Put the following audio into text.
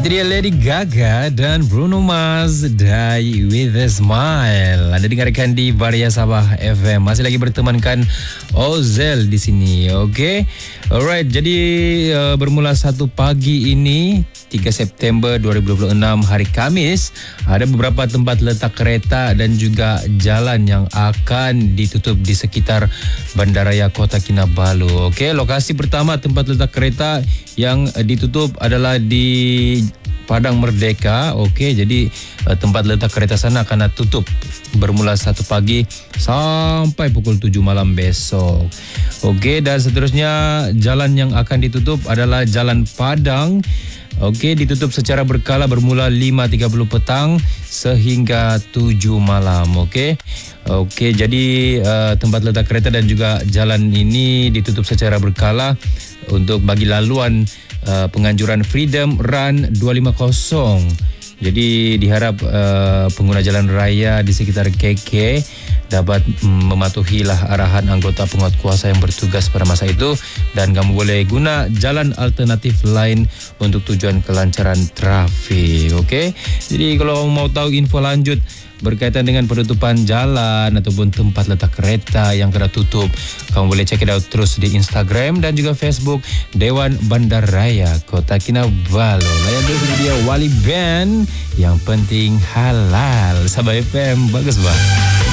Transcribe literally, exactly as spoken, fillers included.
Itu dia Lady Gaga dan Bruno Mars, Die With A Smile. Anda dengarkan di Varia Sabah F M. Masih lagi bertemankan Ozel di sini. Okey. Alright, jadi uh, bermula satu pagi ini tiga September dua ribu dua puluh enam, hari Khamis, ada beberapa tempat letak kereta dan juga jalan yang akan ditutup di sekitar Bandaraya Kota Kinabalu. Okey, lokasi pertama tempat letak kereta yang ditutup adalah di Padang Merdeka. Okey, jadi tempat letak kereta sana akan tutup bermula satu pagi sampai pukul tujuh malam besok. Okey, dan seterusnya jalan yang akan ditutup adalah Jalan Padang. Okey, ditutup secara berkala bermula lima tiga puluh petang sehingga tujuh malam. Okey. Okey, jadi uh, tempat letak kereta dan juga jalan ini ditutup secara berkala untuk bagi laluan uh, penganjuran Freedom Run dua lima kosong. Jadi diharap uh, pengguna jalan raya di sekitar K K dapat mm, mematuhilah arahan anggota penguatkuasa yang bertugas pada masa itu, dan kamu boleh guna jalan alternatif lain untuk tujuan kelancaran trafik. Okey. Jadi kalau kamu mau tahu info lanjut berkaitan dengan penutupan jalan ataupun tempat letak kereta yang kena tutup, kamu boleh check it out terus di Instagram dan juga Facebook Dewan Bandaraya Kota Kinabalu. Layan terus dia Wali Band, yang penting halal. Sabah F M, bagus bang.